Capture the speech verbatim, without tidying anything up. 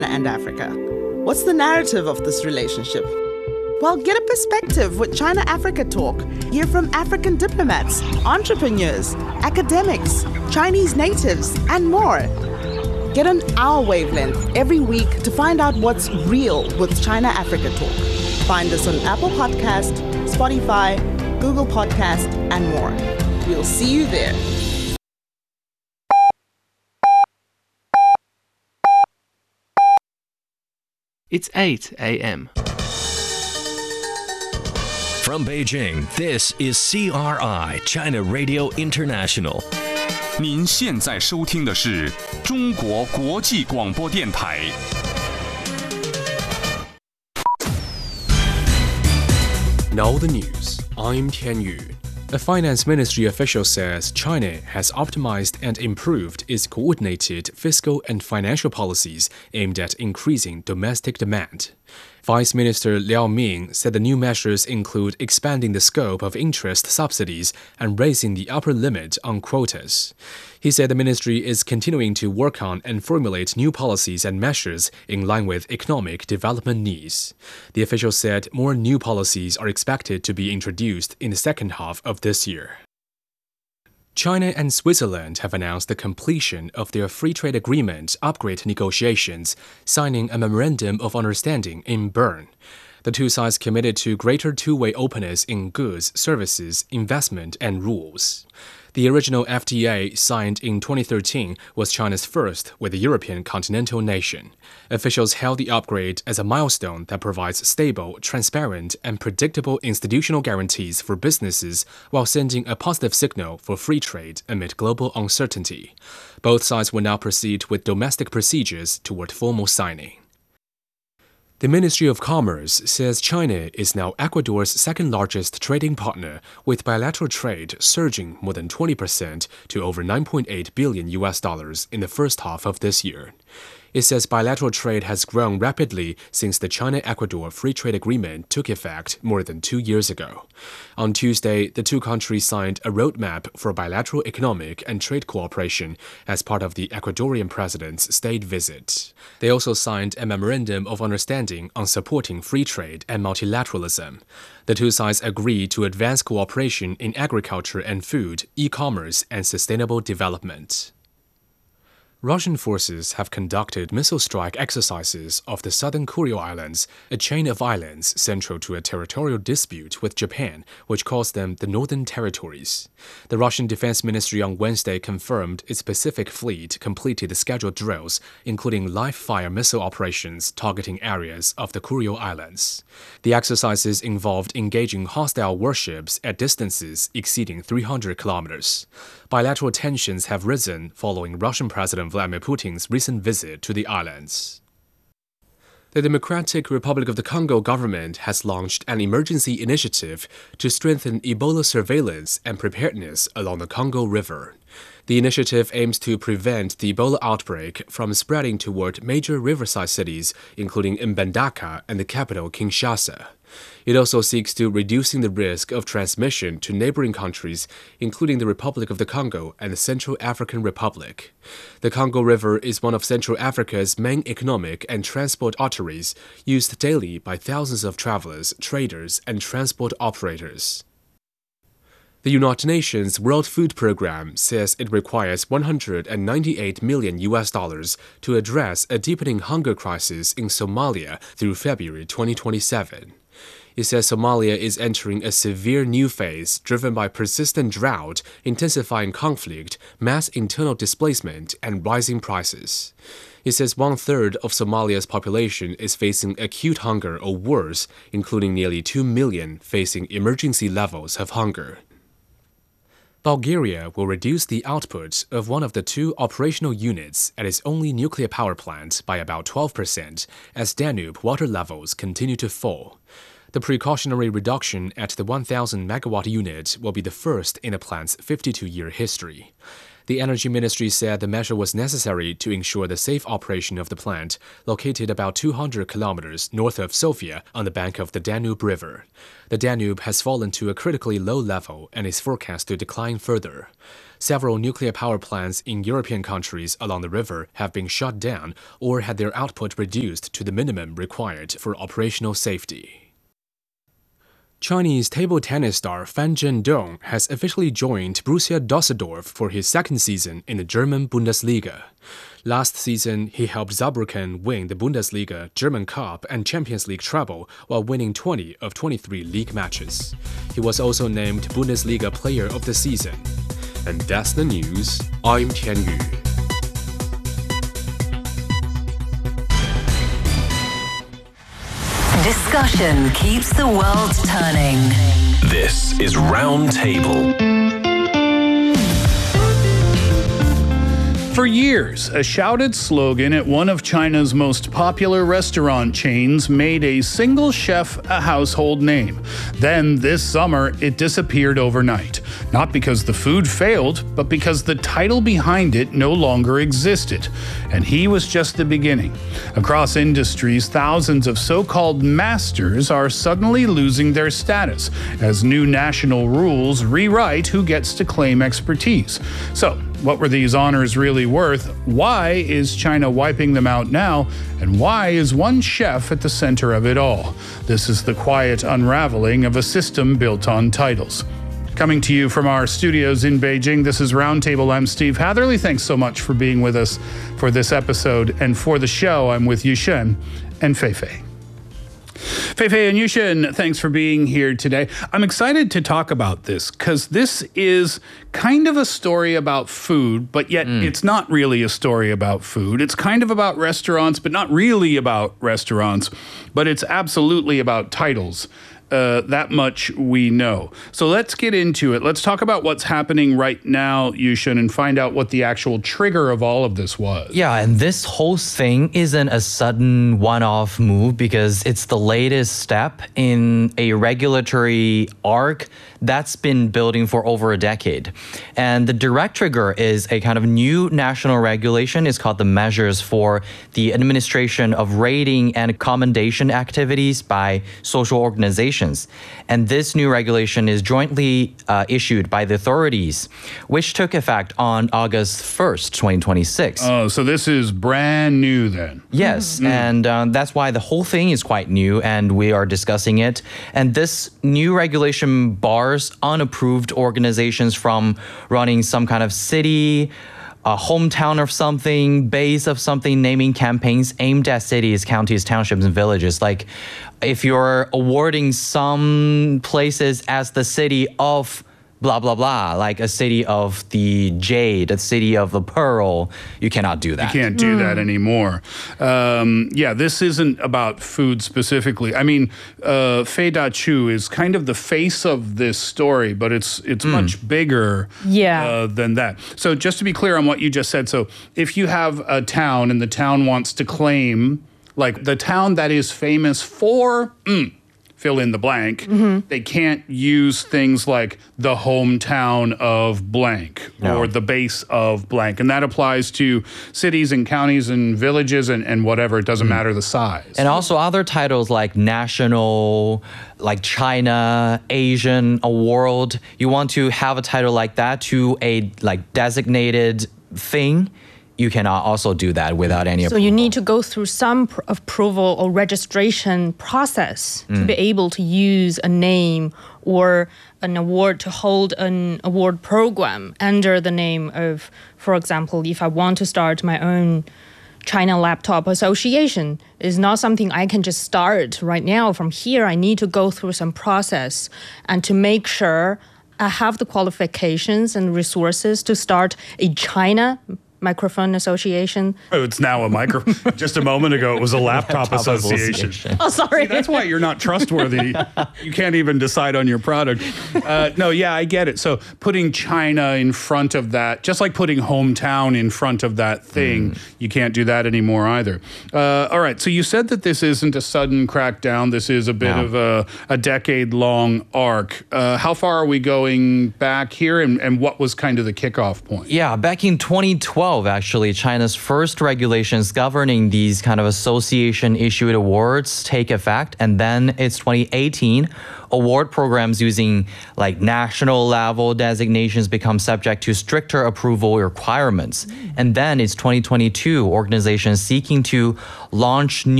and Africa. What's the narrative of this relationship? Well, get a perspective with China-Africa Talk. Hear from African diplomats, entrepreneurs, academics, Chinese natives, and more. Get on our wavelength every week to find out what's real with China-Africa Talk. Find us on Apple Podcast, Spotify, Google Podcast, and more. We'll see you there. It's eight a.m. From Beijing, this is C R I, China Radio International. 您现在收听的是中国国际广播电台。 Now the news. I'm Tian Yu. A finance ministry official says China has optimized and improved its coordinated fiscal and financial policies aimed at increasing domestic demand. Vice Minister Liao Ming said the new measures include expanding the scope of interest subsidies and raising the upper limit on quotas. He said the ministry is continuing to work on and formulate new policies and measures in line with economic development needs. The official said more new policies are expected to be introduced in the second half of this year. China and Switzerland have announced the completion of their free trade agreement upgrade negotiations, signing a memorandum of understanding in Bern. The two sides committed to greater two-way openness in goods, services, investment, and rules. The original F T A, signed in twenty thirteen, was China's first with a European continental nation. Officials hailed the upgrade as a milestone that provides stable, transparent, and predictable institutional guarantees for businesses while sending a positive signal for free trade amid global uncertainty. Both sides will now proceed with domestic procedures toward formal signing. The Ministry of Commerce says China is now Ecuador's second-largest trading partner, with bilateral trade surging more than twenty percent to over nine point eight billion U S dollars in the first half of this year. It says bilateral trade has grown rapidly since the China-Ecuador Free Trade Agreement took effect more than two years ago. On Tuesday, the two countries signed a roadmap for bilateral economic and trade cooperation as part of the Ecuadorian president's state visit. They also signed a memorandum of understanding on supporting free trade and multilateralism. The two sides agreed to advance cooperation in agriculture and food, e-commerce, and sustainable development. Russian forces have conducted missile strike exercises off the southern Kuril Islands, a chain of islands central to a territorial dispute with Japan, which calls them the Northern Territories. The Russian Defense Ministry on Wednesday confirmed its Pacific Fleet completed the scheduled drills, including live-fire missile operations targeting areas of the Kuril Islands. The exercises involved engaging hostile warships at distances exceeding three hundred kilometers. Bilateral tensions have risen following Russian President Vladimir Putin's recent visit to the islands. The Democratic Republic of the Congo government has launched an emergency initiative to strengthen Ebola surveillance and preparedness along the Congo River. The initiative aims to prevent the Ebola outbreak from spreading toward major riverside cities, including Mbandaka and the capital, Kinshasa. It also seeks to reducing the risk of transmission to neighboring countries, including the Republic of the Congo and the Central African Republic. The Congo River is one of Central Africa's main economic and transport arteries, used daily by thousands of travelers, traders, and transport operators. The United Nations World Food Programme says it requires one hundred ninety-eight million U S dollars to address a deepening hunger crisis in Somalia through February twenty twenty-seven. It says Somalia is entering a severe new phase driven by persistent drought, intensifying conflict, mass internal displacement, and rising prices. It says one-third of Somalia's population is facing acute hunger or worse, including nearly two million facing emergency levels of hunger. Bulgaria will reduce the output of one of the two operational units at its only nuclear power plant by about twelve percent as Danube water levels continue to fall. The precautionary reduction at the one thousand megawatt unit will be the first in the plant's fifty-two year history. The Energy Ministry said the measure was necessary to ensure the safe operation of the plant, located about two hundred kilometers north of Sofia on the bank of the Danube River. The Danube has fallen to a critically low level and is forecast to decline further. Several nuclear power plants in European countries along the river have been shut down or had their output reduced to the minimum required for operational safety. Chinese table tennis star Fan Zhendong has officially joined Borussia Düsseldorf for his second season in the German Bundesliga. Last season, he helped Saarbrücken win the Bundesliga, German Cup, and Champions League treble while winning twenty of twenty-three league matches. He was also named Bundesliga Player of the Season. And that's the news. I'm Tian Yu. Discussion keeps the world turning. This is Roundtable. For years, a shouted slogan at one of China's most popular restaurant chains made a single chef a household name. Then, this summer, it disappeared overnight. Not because the food failed, but because the title behind it no longer existed. And he was just the beginning. Across industries, thousands of so-called masters are suddenly losing their status as new national rules rewrite who gets to claim expertise. So, what were these honors really worth? Why is China wiping them out now? And why is one chef at the center of it all? This is the quiet unraveling of a system built on titles. Coming to you from our studios in Beijing, this is Roundtable. I'm Steve Hatherley. Thanks so much for being with us for this episode. And for the show, I'm with Yushen and Feifei. Feifei and Yushen, thanks for being here today. I'm excited to talk about this because this is kind of a story about food, but yet mm. it's not really a story about food. It's kind of about restaurants, but not really about restaurants. But it's absolutely about titles. Uh, that much we know. So let's get into it. Let's talk about what's happening right now, Yushen, and find out what the actual trigger of all of this was. Yeah, and this whole thing isn't a sudden one-off move because it's the latest step in a regulatory arc that's been building for over a decade. And the direct trigger is a kind of new national regulation. It's called the Measures for the Administration of Rating and Commendation Activities by Social Organizations. And this new regulation is jointly uh, issued by the authorities, which took effect on August first, twenty twenty-six. Oh, so this is brand new then? Yes, mm-hmm. and uh, that's why the whole thing is quite new, and we are discussing it. And this new regulation bars unapproved organizations from running some kind of city, a hometown of something, base of something, naming campaigns aimed at cities, counties, townships, and villages. Like if you're awarding some places as the city of blah, blah, blah, like a city of the jade, a city of the pearl, you cannot do that. You can't do mm. that anymore. Um, yeah, this isn't about food specifically. I mean, uh, Fei Daqiu is kind of the face of this story, but it's it's mm. much bigger yeah. uh, than that. So just to be clear on what you just said, so if you have a town and the town wants to claim, like the town that is famous for... Mm, fill in the blank, mm-hmm. they can't use things like the hometown of blank no. or the base of blank. And that applies to cities and counties and villages and, and whatever. It doesn't mm. matter the size. And also other titles like national, like China, Asian, a world. You want to have a title like that to a like designated thing. You cannot also do that without any approval. So you need to go through some pr- approval or registration process mm. to be able to use a name or an award to hold an award program under the name of, for example, if I want to start my own China Laptop Association, is not something I can just start right now from here. I need to go through some process and to make sure I have the qualifications and resources to start a China Microphone Association. Oh, it's now a micro. Just a moment ago, it was a laptop, Laptop association. association. Oh, sorry. See, that's why you're not trustworthy. You can't even decide on your product. Uh, no, yeah, I get it. So putting China in front of that, just like putting hometown in front of that thing, mm. you can't do that anymore either. Uh, all right. So you said that this isn't a sudden crackdown. This is a bit No. of a, a decade-long arc. Uh, how far are we going back here, and, and what was kind of the kickoff point? Yeah, back in twenty twelve, actually, China's first regulations governing these kind of association-issued awards take effect. And then it's twenty eighteen, award programs using like national level designations become subject to stricter approval requirements. And then it's twenty twenty-two, organizations seeking to launch new